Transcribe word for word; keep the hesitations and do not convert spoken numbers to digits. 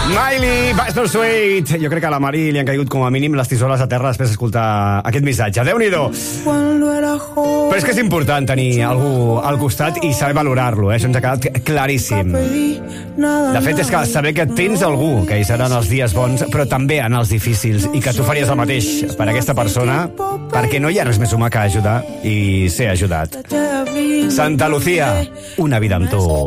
Miley, Buster Sweet. Jo crec que a la Mari li han caigut com a mínim les tisores a terra després d'escoltar aquest missatge. Déu-n'hi-do. Però és que és important tenir algú al costat i saber valorar-lo, eh? Això ens ha quedat claríssim. De fet, és que saber que tens algú que hi serà en els dies bons, però també en els difícils, i que tu faries el mateix per aquesta persona, perquè no hi ha res més humà que ajudar i ser ajudat. Santa Lucía, una vida amb tu.